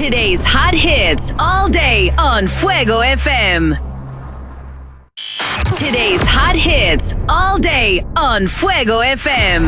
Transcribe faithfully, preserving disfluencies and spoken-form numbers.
Today's hot hits all day on Fuego F M. Today's hot hits all day on Fuego F M.